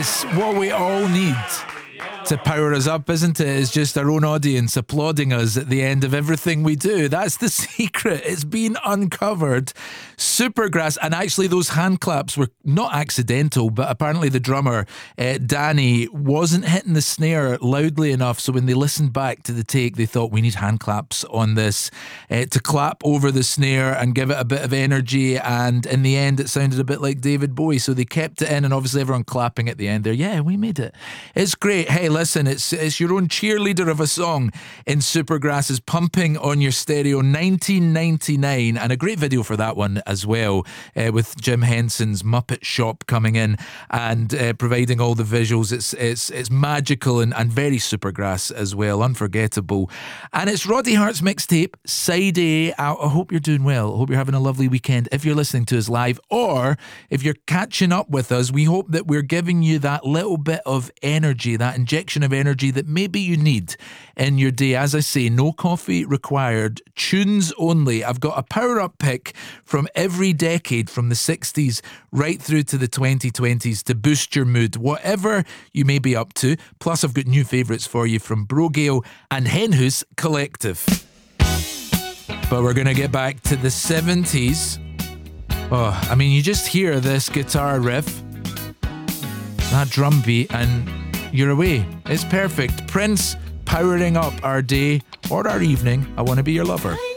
It's what we all need to power us up, isn't it? It's just our own audience applauding us at the end of everything we do. That's the secret. It's been uncovered. Supergrass, and actually those hand claps were not accidental, but apparently the drummer, Danny, wasn't hitting the snare loudly enough, so when they listened back to the take, they thought we need hand claps on this to clap over the snare and give it a bit of energy, and in the end it sounded a bit like David Bowie, so they kept it in, and obviously everyone clapping at the end there. Yeah, we made it. It's great. Hey, listen, it's your own cheerleader of a song in Supergrass is pumping on your stereo, 1999, and a great video for that one as well, with Jim Henson's Muppet Shop coming in and providing all the visuals. It's magical and very Supergrass as well, unforgettable. And it's Roddy Hart's mixtape, Side A. I hope you're doing well. I hope you're having a lovely weekend if you're listening to us live, or if you're catching up with us, we hope that we're giving you that little bit of energy, that injection of energy that maybe you need in your day. As I say, no coffee required, tunes only. I've got a power-up pick from every decade from the 60s right through to the 2020s to boost your mood, whatever you may be up to. Plus, I've got new favourites for you from Brogale and Henhouse Collective. But we're going to get back to the 70s. Oh, I mean, you just hear this guitar riff, that drum beat, and you're away. It's perfect. Prince powering up our day or our evening. I Want to Be Your Lover.